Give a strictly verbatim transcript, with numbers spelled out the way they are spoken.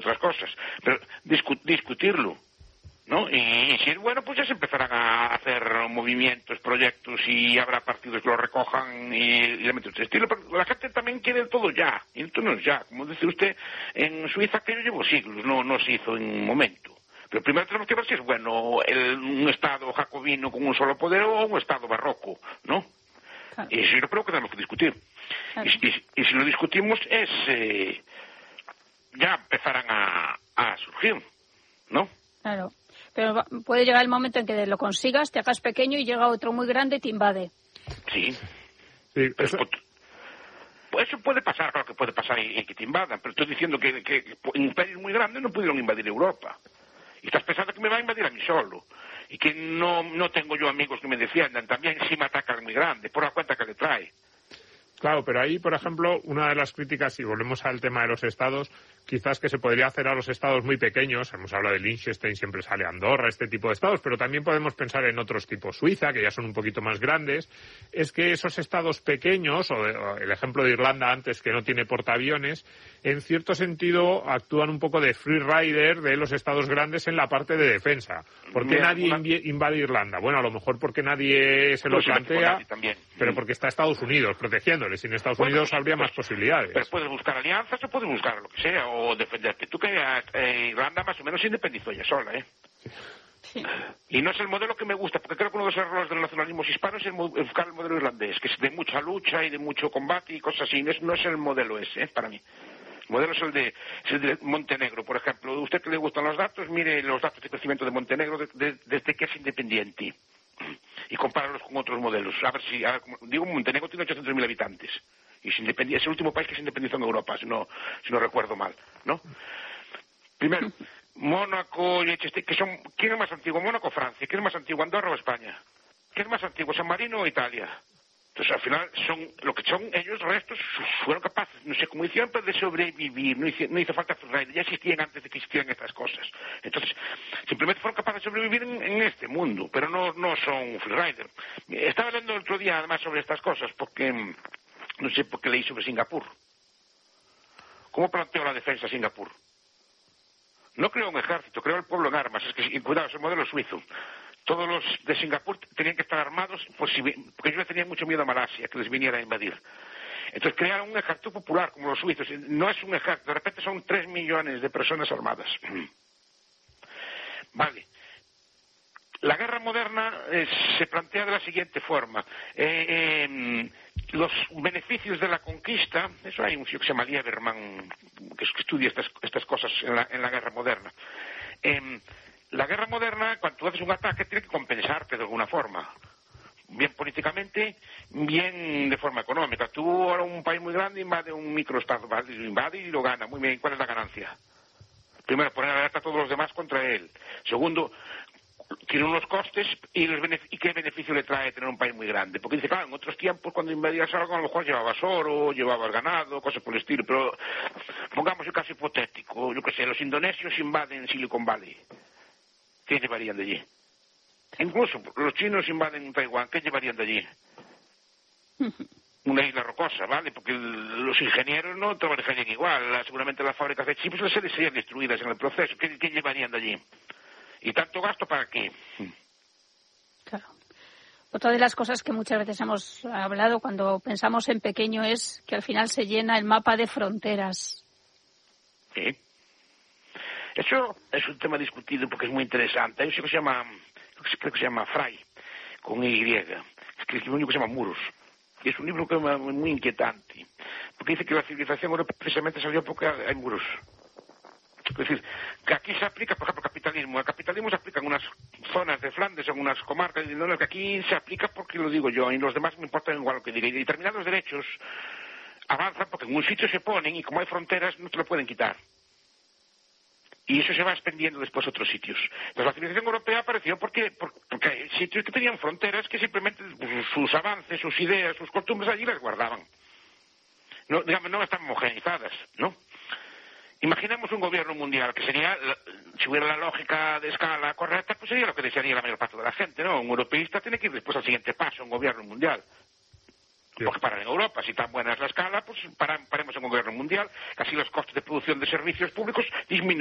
otras cosas, pero discu discutirlo, ¿no? Y, y si es bueno, pues ya se empezarán a hacer movimientos, proyectos y habrá partidos que lo recojan y, y le meten ese estilo. Pero la gente también quiere todo ya, y esto no es ya. Como dice usted, en Suiza que yo llevo siglos, no, no se hizo en un momento. Pero primero tenemos que ver si es bueno el, un Estado jacobino con un solo poder o un Estado barroco, ¿no? Claro. Y eso yo creo que tenemos que discutir. Claro. Y, y, y si lo discutimos es... Eh, ya empezarán a, a surgir, ¿no? Claro, pero puede llegar el momento en que lo consigas, te hagas pequeño y llega otro muy grande y te invade. Sí. sí pero eso... Pues eso puede pasar, claro que puede pasar y, y que te invadan, pero estoy diciendo que, que, que imperios muy grandes no pudieron invadir Europa. Y estás pensando que me va a invadir a mí solo. Y que no, no tengo yo amigos que me defiendan. También si me atacan muy grande, por la cuenta que le trae. Claro, pero ahí, por ejemplo, una de las críticas, si volvemos al tema de los estados, quizás que se podría hacer a los estados muy pequeños, hemos hablado de Liechtenstein, siempre sale Andorra, este tipo de estados, pero también podemos pensar en otros tipos, Suiza, que ya son un poquito más grandes, es que esos estados pequeños, o, o el ejemplo de Irlanda antes, que no tiene portaaviones, en cierto sentido actúan un poco de free rider de los estados grandes en la parte de defensa. ¿Por qué nadie invade Irlanda? Bueno, a lo mejor porque nadie se lo pues plantea, también. pero porque está Estados Unidos protegiéndole. Sin Estados Unidos bueno, habría pues, más posibilidades. Pero puedes buscar alianzas o puedes buscar lo que sea, o defenderte. Tú que eh, Irlanda más o menos se independizó ella sola, ¿eh? Sí. Y no es el modelo que me gusta, porque creo que uno de los errores del nacionalismo hispano es el, buscar el modelo irlandés, que es de mucha lucha y de mucho combate y cosas así. No es, no es el modelo ese, ¿eh? Para mí. El modelo es el, de, es el de Montenegro, por ejemplo. ¿A usted que le gustan los datos? Mire los datos de crecimiento de Montenegro de, de, desde que es independiente. Y compáralos con otros modelos. A ver si, a ver, digo, Montenegro tiene ochocientos mil habitantes. Y es, es el último país que se independizó en Europa, si no, si no recuerdo mal, ¿no? Primero, Mónaco, que son, ¿quién es más antiguo? Mónaco o Francia. ¿Quién es más antiguo? Andorra o España. ¿Quién es más antiguo? San Marino o Italia. Entonces, al final, son lo que son ellos, restos, fueron capaces, no sé cómo hicieron, pero de sobrevivir. No hizo, no hizo falta freeride, ya existían antes de que existieran estas cosas. Entonces, simplemente fueron capaces de sobrevivir en, en este mundo, pero no, no son freerider. Estaba hablando el otro día, además, sobre estas cosas, porque, no sé por qué leí sobre Singapur. ¿Cómo planteó la defensa Singapur? No creó un ejército, creó el pueblo en armas. Es que, cuidado, es el modelo suizo. Todos los de Singapur tenían que estar armados, pues, si, porque ellos le tenían mucho miedo a Malasia, que les viniera a invadir. Entonces crearon un ejército popular, como los suizos. No es un ejército, de repente son tres millones de personas armadas. Vale. La guerra moderna eh, se plantea de la siguiente forma. Eh, eh, los beneficios de la conquista, eso hay un tío que se llama Lieberman, que estudia estas, estas cosas en la, en la guerra moderna. Eh, La guerra moderna, cuando tú haces un ataque, tiene que compensarte de alguna forma. Bien políticamente, bien de forma económica. Tú ahora un país muy grande invade un microestado, ¿vale? Lo invade y lo gana. Muy bien, ¿cuál es la ganancia? Primero, poner alerta a todos los demás contra él. Segundo, tiene unos costes y, los y qué beneficio le trae tener un país muy grande. Porque dice, claro, en otros tiempos cuando invadías algo a lo mejor llevabas oro, llevabas ganado, cosas por el estilo. Pero pongamos el caso hipotético. Yo qué sé, los indonesios invaden Silicon Valley. ¿Qué llevarían de allí? Incluso los chinos invaden Taiwán, ¿qué llevarían de allí? Una isla rocosa, ¿vale? Porque el, los ingenieros no trabajarían igual. Seguramente las fábricas de chips les serían destruidas en el proceso. ¿Qué, qué llevarían de allí? ¿Y tanto gasto para qué? Claro. Otra de las cosas que muchas veces hemos hablado cuando pensamos en pequeño es que al final se llena el mapa de fronteras. Sí. Eso es un tema discutido porque es muy interesante. Hay un chico que se llama, creo que se llama Fry, con Y, escribió un libro que se llama Muros. Y es un libro que es muy inquietante, porque dice que la civilización europea precisamente salió porque hay muros. Es decir, que aquí se aplica, por ejemplo, el capitalismo. El capitalismo se aplica en unas zonas de Flandes, en unas comarcas, y no, que aquí se aplica porque lo digo yo, y los demás me importan igual lo que diga. Y determinados derechos avanzan porque en un sitio se ponen y como hay fronteras no te lo pueden quitar. Y eso se va extendiendo después a otros sitios. Entonces la civilización europea apareció porque, porque hay sitios que tenían fronteras que simplemente pues, sus avances, sus ideas, sus costumbres allí las guardaban. No, digamos, no están homogenizadas, ¿no? Imaginemos un gobierno mundial que sería, si hubiera la lógica de escala correcta, pues sería lo que desearía la mayor parte de la gente, ¿no? Un europeísta tiene que ir después al siguiente paso, un gobierno mundial. porque paran en Europa. Si tan buena es la escala, pues paran, paremos en un gobierno mundial, casi los costes de producción de servicios públicos disminuyen.